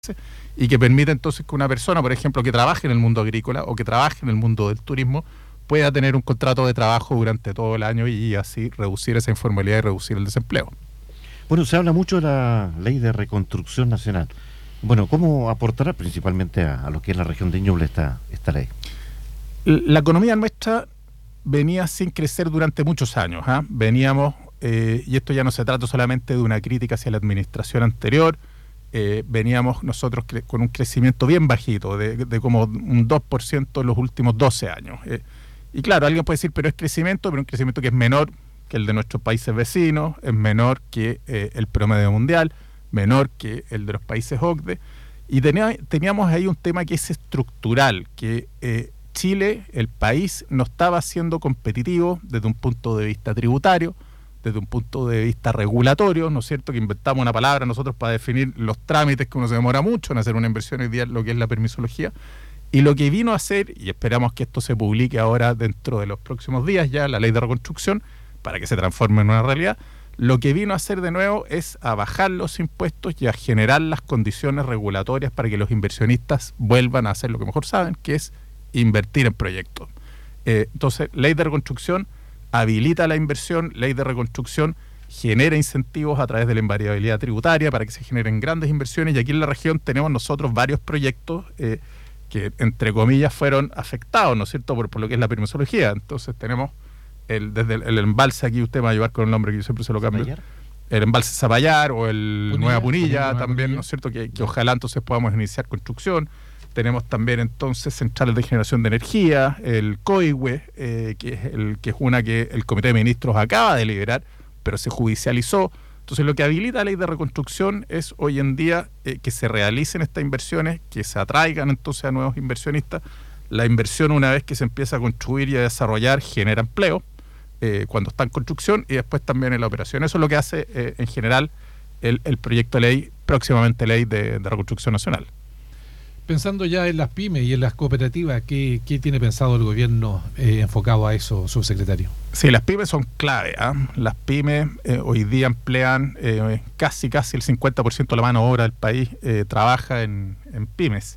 y que permite entonces que una persona, por ejemplo, que trabaje en el mundo agrícola o que trabaje en el mundo del turismo, pueda tener un contrato de trabajo durante todo el año y así reducir esa informalidad y reducir el desempleo. Bueno, se habla mucho de la Ley de Reconstrucción Nacional. Bueno, ¿cómo aportará principalmente a lo que es la región de Ñuble esta ley? La economía nuestra venía sin crecer durante muchos años. Veníamos, y esto ya no se trata solamente de una crítica hacia la administración anterior, veníamos nosotros con un crecimiento bien bajito, de como un 2% en los últimos 12 años. Y claro, alguien puede decir, pero es crecimiento, pero un crecimiento que es menor que el de nuestros países vecinos, es menor que el promedio mundial, menor que el de los países OCDE, y teníamos ahí un tema que es estructural, que Chile, el país, no estaba siendo competitivo desde un punto de vista tributario, desde un punto de vista regulatorio, ¿no es cierto?, que inventamos una palabra nosotros para definir los trámites, que uno se demora mucho en hacer una inversión hoy día, lo que es la permisología, y lo que vino a hacer, y esperamos que esto se publique ahora dentro de los próximos días ya, la ley de reconstrucción, para que se transforme en una realidad, lo que vino a hacer de nuevo es a bajar los impuestos y a generar las condiciones regulatorias para que los inversionistas vuelvan a hacer lo que mejor saben, que es invertir en proyectos. Entonces, ley de reconstrucción habilita la inversión, ley de reconstrucción genera incentivos a través de la invariabilidad tributaria para que se generen grandes inversiones, y aquí en la región tenemos nosotros varios proyectos que, entre comillas, fueron afectados, ¿no es cierto?, por lo que es la permisología. Entonces tenemos desde el embalse, aquí usted me va a ayudar con el nombre que yo siempre se lo cambio, ¿Zapallar? El embalse Zapallar o el Nueva Punilla también, ¿no es cierto?, que ojalá entonces podamos iniciar construcción. Tenemos también entonces centrales de generación de energía, el COIHUE, que es una que el Comité de Ministros acaba de liberar, pero se judicializó. Entonces lo que habilita la ley de reconstrucción es hoy en día que se realicen estas inversiones, que se atraigan entonces a nuevos inversionistas. La inversión, una vez que se empieza a construir y a desarrollar, genera empleo cuando está en construcción y después también en la operación. Eso es lo que hace en general el proyecto de ley, próximamente ley de reconstrucción nacional. Pensando ya en las pymes y en las cooperativas, ¿qué tiene pensado el gobierno enfocado a eso, subsecretario? Sí, las pymes son clave. Las pymes hoy día emplean casi el 50% de la mano de obra del país trabaja en pymes.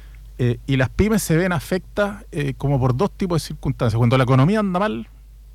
Y las pymes se ven afectadas como por dos tipos de circunstancias. Cuando la economía anda mal,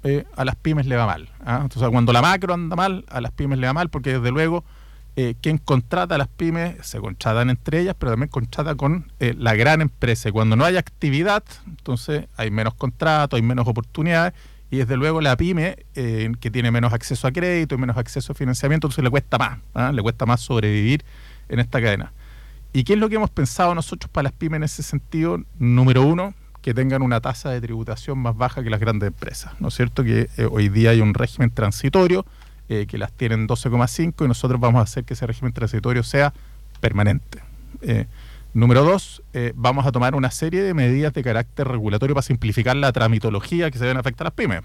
a las pymes le va mal. Entonces, cuando la macro anda mal, a las pymes le va mal, porque desde luego quien contrata a las pymes, se contratan entre ellas, pero también contrata con la gran empresa. Y cuando no hay actividad, entonces hay menos contratos, hay menos oportunidades, y desde luego la pyme, que tiene menos acceso a crédito y menos acceso a financiamiento, entonces le cuesta más, le cuesta más sobrevivir en esta cadena. ¿Y qué es lo que hemos pensado nosotros para las pymes en ese sentido? Número uno, que tengan una tasa de tributación más baja que las grandes empresas, ¿no es cierto? Que hoy día hay un régimen transitorio que las tienen 12,5 y nosotros vamos a hacer que ese régimen transitorio sea permanente. Número dos, vamos a tomar una serie de medidas de carácter regulatorio para simplificar la tramitología que se deben afectar a las pymes.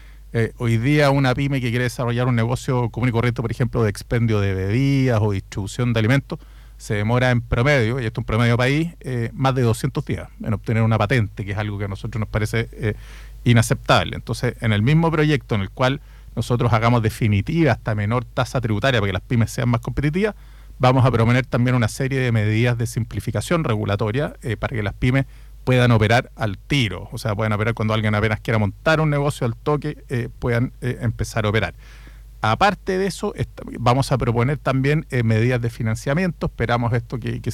Hoy día una pyme que quiere desarrollar un negocio común y corriente, por ejemplo, de expendio de bebidas o distribución de alimentos, se demora en promedio, y esto es un promedio país, más de 200 días en obtener una patente, que es algo que a nosotros nos parece inaceptable. Entonces, en el mismo proyecto en el cual nosotros hagamos definitiva esta menor tasa tributaria para que las pymes sean más competitivas, vamos a proponer también una serie de medidas de simplificación regulatoria para que las pymes puedan operar al tiro, o sea, puedan operar cuando alguien apenas quiera montar un negocio al toque, puedan empezar a operar. Aparte de eso, vamos a proponer también medidas de financiamiento. Esperamos esto que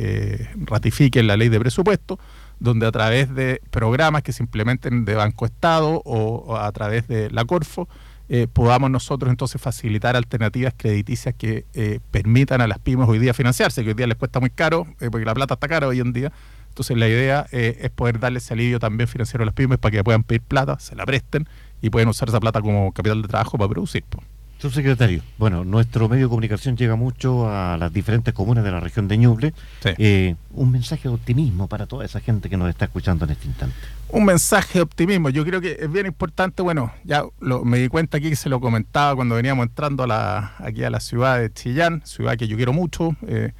se ratifique en la ley de presupuesto, donde a través de programas que se implementen de Banco Estado o a través de la Corfo, podamos nosotros entonces facilitar alternativas crediticias que permitan a las pymes hoy día financiarse, que hoy día les cuesta muy caro, porque la plata está cara hoy en día. Entonces la idea es poder darle ese alivio también financiero a las pymes para que puedan pedir plata, se la presten y pueden usar esa plata como capital de trabajo para producir. Subsecretario, bueno, nuestro medio de comunicación llega mucho a las diferentes comunas de la región de Ñuble. Sí. Un mensaje de optimismo para toda esa gente que nos está escuchando en este instante. Un mensaje de optimismo, yo creo que es bien importante. Bueno, ya me di cuenta aquí que se lo comentaba cuando veníamos entrando aquí a la ciudad de Chillán, ciudad que yo quiero mucho,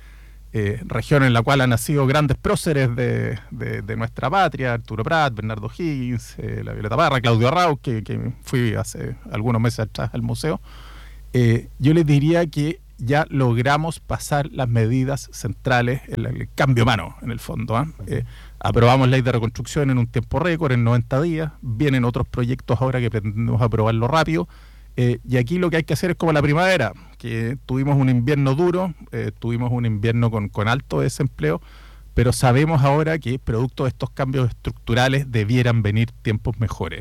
región en la cual han nacido grandes próceres de nuestra patria, Arturo Prat, Bernardo Higgins, la Violeta Parra, Claudio Arrau, que fui hace algunos meses atrás al museo. Yo les diría que ya logramos pasar las medidas centrales, el cambio humano en el fondo. Aprobamos ley de reconstrucción en un tiempo récord, en 90 días, vienen otros proyectos ahora que pretendemos aprobarlo rápido, y aquí lo que hay que hacer es como la primavera, que tuvimos un invierno duro, tuvimos un invierno con alto desempleo, pero sabemos ahora que producto de estos cambios estructurales debieran venir tiempos mejores.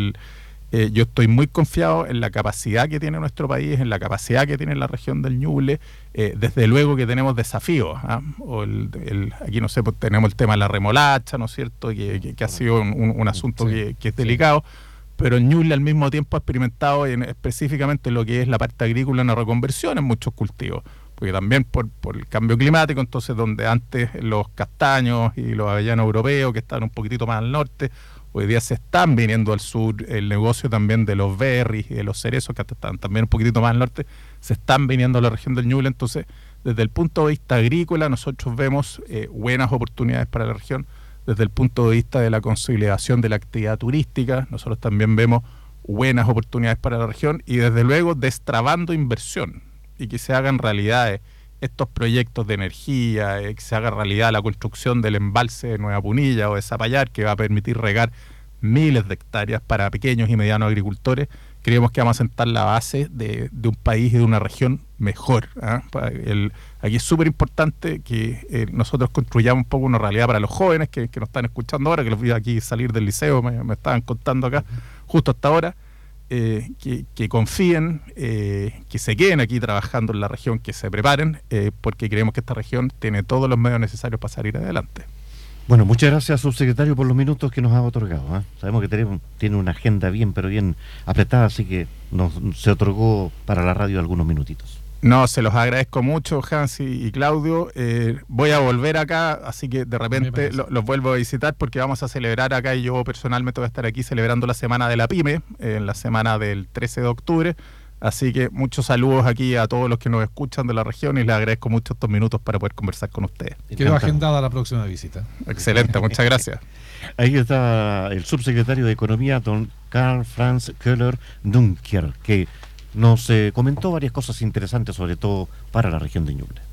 Yo estoy muy confiado en la capacidad que tiene nuestro país, en la capacidad que tiene la región del Ñuble. Desde luego que tenemos desafíos. Aquí, no sé, pues tenemos el tema de la remolacha, ¿no es cierto?, que ha sido un asunto que es delicado. Pero el Ñuble al mismo tiempo ha experimentado específicamente lo que es la parte agrícola, una reconversión en muchos cultivos. Porque también por el cambio climático, entonces donde antes los castaños y los avellanos europeos, que estaban un poquitito más al norte, hoy día se están viniendo al sur. El negocio también de los berries y de los cerezos, que están también un poquitito más al norte, se están viniendo a la región del Ñuble. Entonces, desde el punto de vista agrícola, nosotros vemos buenas oportunidades para la región. Desde el punto de vista de la consolidación de la actividad turística, nosotros también vemos buenas oportunidades para la región, y desde luego destrabando inversión y que se hagan realidades estos proyectos de energía, que se haga realidad la construcción del embalse de Nueva Punilla o de Zapallar, que va a permitir regar miles de hectáreas para pequeños y medianos agricultores. Creemos que vamos a sentar la base de un país y de una región mejor. Aquí es súper importante que nosotros construyamos un poco una realidad para los jóvenes que nos están escuchando ahora, que los vi aquí salir del liceo, me estaban contando acá, justo hasta ahora. Que confíen, que se queden aquí trabajando en la región, que se preparen, porque creemos que esta región tiene todos los medios necesarios para salir adelante. Bueno, muchas gracias, subsecretario, por los minutos que nos ha otorgado. Sabemos que tiene una agenda bien, pero bien apretada, así que se otorgó para la radio algunos minutitos. No, se los agradezco mucho, Hans y Claudio. Voy a volver acá, así que de repente los vuelvo a visitar, porque vamos a celebrar acá, y yo personalmente voy a estar aquí celebrando la Semana de la Pyme, en la semana del 13 de octubre. Así que muchos saludos aquí a todos los que nos escuchan de la región, y les agradezco mucho estos minutos para poder conversar con ustedes. Quedó agendada la próxima visita. Excelente, muchas gracias. Ahí está el subsecretario de Economía, don Karl Franz Köhler-Dunker, que nos comentó varias cosas interesantes, sobre todo para la región de Ñuble.